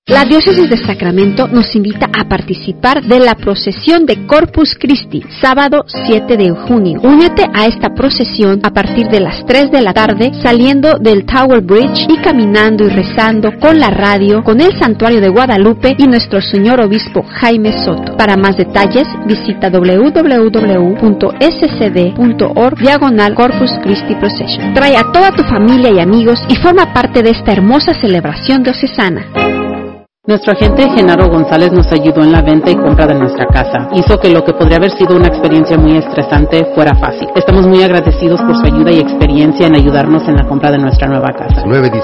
La Diócesis de Sacramento nos invita a participar de la procesión de Corpus Christi, sábado 7 de junio. Únete a esta procesión a partir de las 3 de la tarde, saliendo del Tower Bridge y caminando y rezando con la radio, con el Santuario de Guadalupe y nuestro Señor Obispo Jaime Soto. Para más detalles, visita www.scd.org/Corpus Christi Procession. Trae a toda tu familia y amigos y forma parte de esta hermosa celebración diocesana. Nuestro agente Genaro González nos ayudó en la venta y compra de nuestra casa. Hizo que lo que podría haber sido una experiencia muy estresante fuera fácil. Estamos muy agradecidos por su ayuda y experiencia en ayudarnos en la compra de nuestra nueva casa.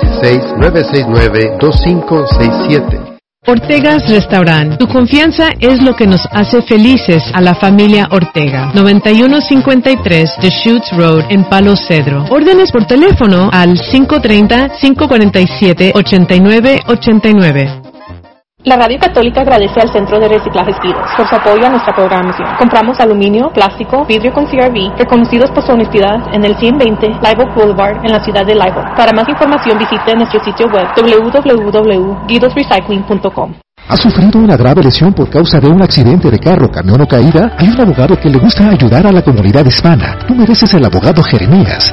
916-969-2567. Ortega's Restaurant. Tu confianza es lo que nos hace felices a la familia Ortega. 9153 Deschutes Road en Palo Cedro. Órdenes por teléfono al 530-547-8989. La Radio Católica agradece al Centro de Reciclaje Piros por su apoyo a nuestra programación. Compramos aluminio, plástico, vidrio con CRV, reconocidos por su honestidad en el 120 Live Oak Boulevard en la ciudad de Live Oak. Para más información visite nuestro sitio web www.guidosrecycling.com. ¿Has sufrido una grave lesión por causa de un accidente de carro, camión o caída? Hay un abogado que le gusta ayudar a la comunidad hispana. Tú mereces el abogado Jeremías.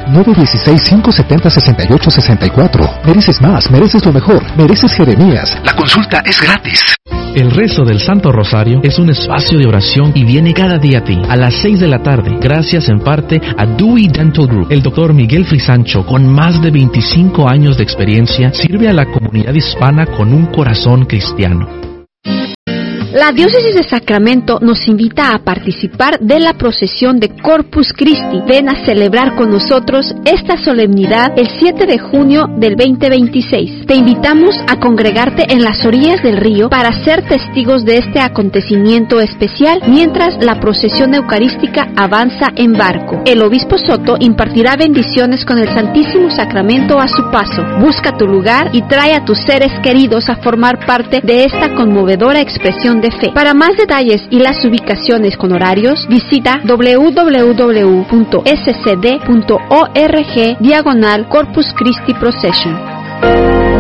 916-570-6864. Mereces más, mereces lo mejor. Mereces Jeremías. La consulta es gratis. El rezo del Santo Rosario es un espacio de oración y viene cada día a ti, a las 6 de la tarde, gracias en parte a Dewey Dental Group. El Dr. Miguel Frisancho, con más de 25 años de experiencia, sirve a la comunidad hispana con un corazón cristiano. La Diócesis de Sacramento nos invita a participar de la procesión de Corpus Christi. Ven a celebrar con nosotros esta solemnidad el 7 de junio del 2026. Te invitamos a congregarte en las orillas del río para ser testigos de este acontecimiento especial mientras la procesión eucarística avanza en barco. El obispo Soto impartirá bendiciones con el Santísimo Sacramento a su paso. Busca tu lugar y trae a tus seres queridos a formar parte de esta conmovedora expresión de fe. Para más detalles y las ubicaciones con horarios, visita www.scd.org/Corpus Christi Procession.